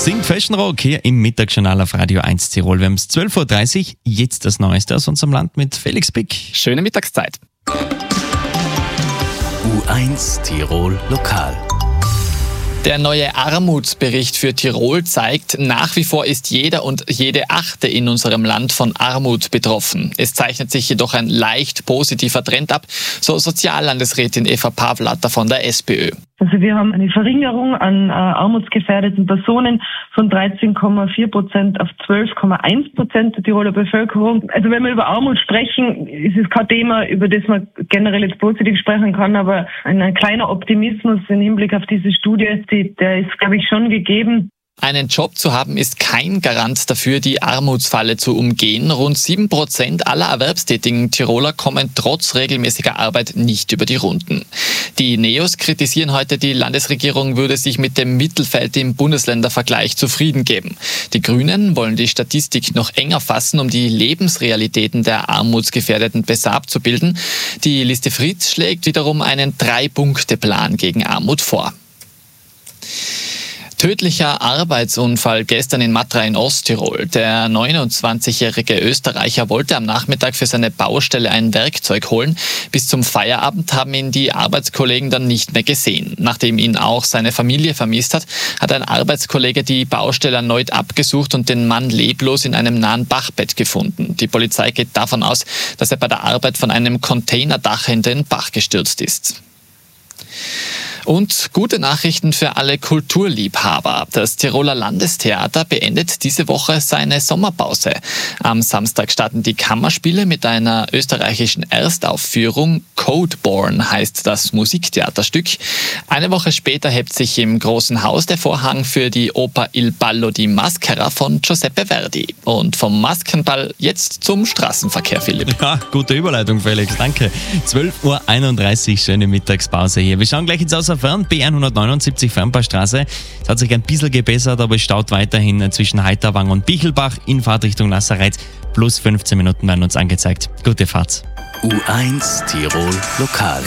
Singt Fashion Rock hier im Mittagsjournal auf Radio 1 Tirol. Wir haben es 12.30 Uhr, jetzt das Neueste aus unserem Land mit Felix Pick. Schöne Mittagszeit. U1 Tirol Lokal. Der neue Armutsbericht für Tirol zeigt, nach wie vor ist jeder und jede Achte in unserem Land von Armut betroffen. Es zeichnet sich jedoch ein leicht positiver Trend ab, so Soziallandesrätin Eva Pawlatter von der SPÖ. Also wir haben eine Verringerung an armutsgefährdeten Personen von 13,4% auf 12,1% der Tiroler Bevölkerung. Also wenn wir über Armut sprechen, ist es kein Thema, über das man generell jetzt positiv sprechen kann, aber ein kleiner Optimismus im Hinblick auf diese Studie, der ist, glaube ich, schon gegeben. Einen Job zu haben ist kein Garant dafür, die Armutsfalle zu umgehen. Rund 7% aller erwerbstätigen Tiroler kommen trotz regelmäßiger Arbeit nicht über die Runden. Die NEOS kritisieren heute, die Landesregierung würde sich mit dem Mittelfeld im Bundesländervergleich zufrieden geben. Die Grünen wollen die Statistik noch enger fassen, um die Lebensrealitäten der Armutsgefährdeten besser abzubilden. Die Liste Fritz schlägt wiederum einen 3-Punkte-Plan gegen Armut vor. Tödlicher Arbeitsunfall gestern in Matra in Osttirol. Der 29-jährige Österreicher wollte am Nachmittag für seine Baustelle ein Werkzeug holen. Bis zum Feierabend haben ihn die Arbeitskollegen dann nicht mehr gesehen. Nachdem ihn auch seine Familie vermisst hat, hat ein Arbeitskollege die Baustelle erneut abgesucht und den Mann leblos in einem nahen Bachbett gefunden. Die Polizei geht davon aus, dass er bei der Arbeit von einem Containerdach in den Bach gestürzt ist. Und gute Nachrichten für alle Kulturliebhaber. Das Tiroler Landestheater beendet diese Woche seine Sommerpause. Am Samstag starten die Kammerspiele mit einer österreichischen Erstaufführung. Codeborn heißt das Musiktheaterstück. Eine Woche später hebt sich im Großen Haus der Vorhang für die Oper Il Ballo di Maschera von Giuseppe Verdi. Und vom Maskenball jetzt zum Straßenverkehr, Philipp. Ja, gute Überleitung, Felix, danke. 12.31 Uhr, schöne Mittagspause hier. Wir schauen gleich ins Außerfern, B179 Fernpaarstraße. Es hat sich ein bisschen gebessert, aber es staut weiterhin zwischen Heiterwang und Bichelbach in Fahrtrichtung Nassereiz. Plus 15 Minuten werden uns angezeigt. Gute Fahrt. U1 Tirol Lokal.